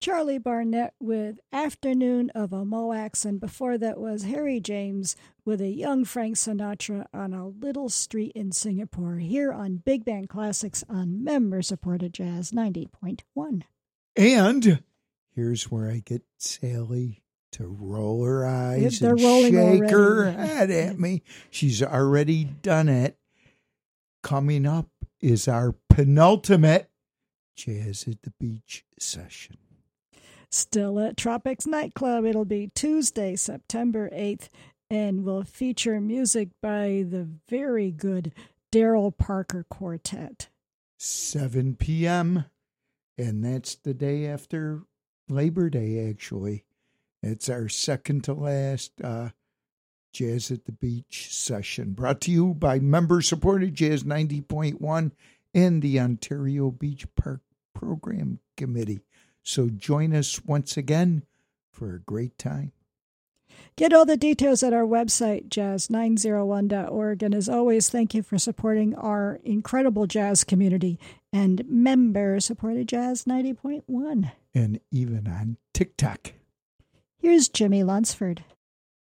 Charlie Barnett with Afternoon of a Moax, and before that was Harry James with a young Frank Sinatra on a little street in Singapore, here on Big Band Classics on member-supported Jazz 90.1. And here's where I get Sally to roll her eyes They're and rolling shake already. her head at me. She's already done it. Coming up is our penultimate Jazz at the Beach session. Still at Tropics Nightclub. It'll be Tuesday, September 8th, and will feature music by the very good Daryl Parker Quartet. 7 p.m., and that's the day after Labor Day, actually. It's our second to last Jazz at the Beach session, brought to you by member-supported Jazz 90.1 and the Ontario Beach Park Program Committee. So join us once again for a great time. Get all the details at our website, jazz901.org. And as always, thank you for supporting our incredible jazz community and member-supported Jazz 90.1. And even on TikTok. Here's Jimmy Lunsford.